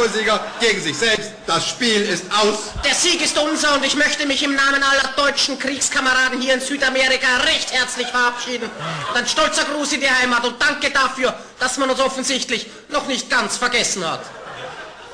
Natursieger gegen sich selbst. Das Spiel ist aus. Der Sieg ist unser und ich möchte mich im Namen aller deutschen Kriegskameraden hier in Südamerika recht herzlich verabschieden. Und ein stolzer Gruß in die Heimat und danke dafür, dass man uns offensichtlich noch nicht ganz vergessen hat.